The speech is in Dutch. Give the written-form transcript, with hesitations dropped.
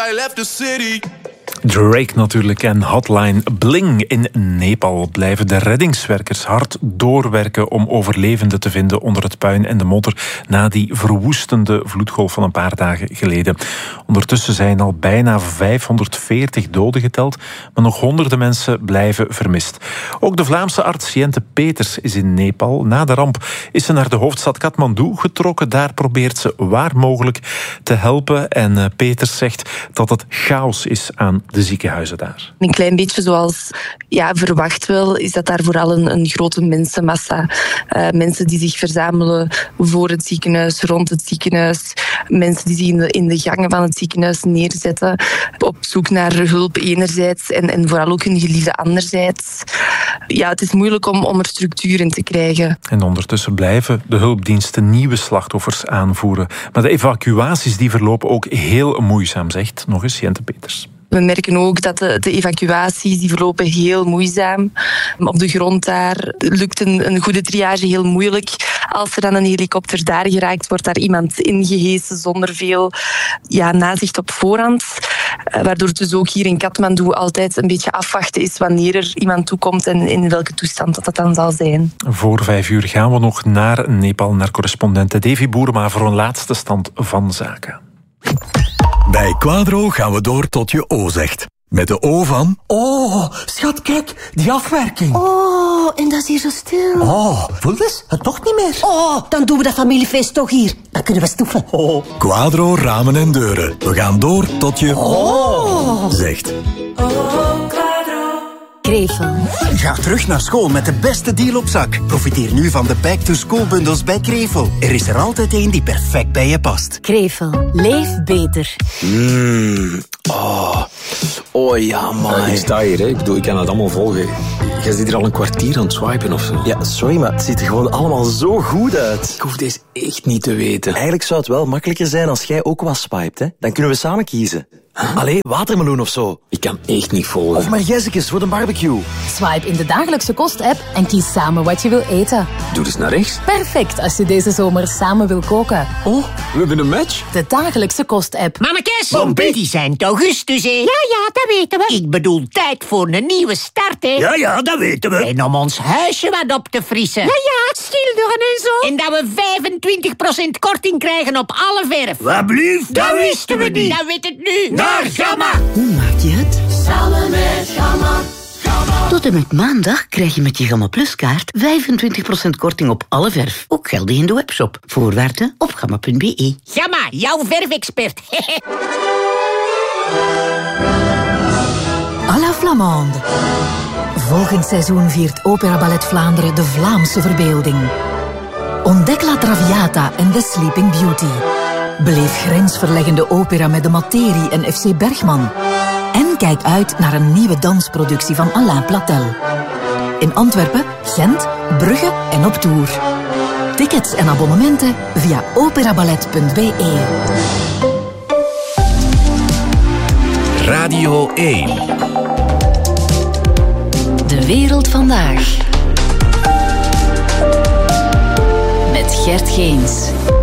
I left the city. Drake natuurlijk en Hotline Bling. In Nepal blijven de reddingswerkers hard doorwerken om overlevenden te vinden onder het puin en de modder na die verwoestende vloedgolf van een paar dagen geleden. Ondertussen zijn al bijna 540 doden geteld, maar nog honderden mensen blijven vermist. Ook de Vlaamse arts Jente Peters is in Nepal. Na de ramp is ze naar de hoofdstad Kathmandu getrokken. Daar probeert ze waar mogelijk te helpen. En Peters zegt dat het chaos is aan de ziekenhuizen daar. Een klein beetje zoals verwacht wel, is dat daar vooral een grote mensenmassa. Mensen die zich verzamelen voor het ziekenhuis, rond het ziekenhuis. Mensen die zich in de gangen van het ziekenhuis neerzetten. Op zoek naar hulp enerzijds en vooral ook hun geliefde anderzijds. Ja, het is moeilijk om er structuur in te krijgen. En ondertussen blijven de hulpdiensten nieuwe slachtoffers aanvoeren. Maar de evacuaties die verlopen ook heel moeizaam, zegt nog eens Jente Peters. We merken ook dat de evacuaties die verlopen heel moeizaam. Op de grond daar lukt een goede triage heel moeilijk. Als er dan een helikopter daar geraakt, wordt daar iemand ingehesen zonder veel nazicht op voorhand. Waardoor het dus ook hier in Kathmandu altijd een beetje afwachten is wanneer er iemand toekomt en in welke toestand dat dan zal zijn. Voor 5 uur gaan we nog naar Nepal, naar correspondente Davy Boerema voor een laatste stand van zaken. Bij Quadro gaan we door tot je O zegt. Met de O van... Oh, schat, kijk, die afwerking. Oh, en dat is hier zo stil. Oh, voel eens, het toch niet meer. Oh, dan doen we dat familiefeest toch hier. Dan kunnen we stoeven. Oh. Quadro ramen en deuren. We gaan door tot je... Oh. Zegt. Krevel. Ga terug naar school met de beste deal op zak. Profiteer nu van de back-to-school bundles bij Krevel. Er is er altijd één die perfect bij je past. Krevel. Leef beter. Oh ja, man. Ik sta hier, hè. Ik bedoel, ik kan het allemaal volgen. Jij zit hier al een kwartier aan het swipen of zo. Ja, sorry, maar het ziet er gewoon allemaal zo goed uit. Ik hoef deze echt niet te weten. Eigenlijk zou het wel makkelijker zijn als jij ook was swiped, hè. Dan kunnen we samen kiezen. Allee, watermeloen of zo. Ik kan echt niet volgen. Of margezekes voor de barbecue. Swipe in de dagelijkse kost-app en kies samen wat je wil eten. Doe eens naar rechts. Perfect als je deze zomer samen wil koken. Oh, we hebben een match. De dagelijkse kost-app. Mannekes, die zijn augustus, hè? Ja, dat weten we. Ik bedoel, tijd voor een nieuwe start, hè? Ja, dat weten we. En om ons huisje wat op te frissen. Ja, schilderen en zo. En dat we 25% korting krijgen op alle verf. Wat blieft? Dat wisten we niet. Dat weet het nu. Naar Gamma. Hoe maak je het? Samen met Gamma. Tot en met maandag krijg je met je Gamma Plus kaart 25% korting op alle verf. Ook geldig in de webshop. Voorwaarden op gamma.be. Gamma, jouw verfexpert. À la Flamande. Volgend seizoen viert Opera Ballet Vlaanderen de Vlaamse verbeelding. Ontdek La Traviata en The Sleeping Beauty. Beleef grensverleggende opera met de Materie en FC Bergman. En kijk uit naar een nieuwe dansproductie van Alain Platel. In Antwerpen, Gent, Brugge en op tour. Tickets en abonnementen via operaballet.be. Radio 1. De wereld vandaag. Met Gert Geens.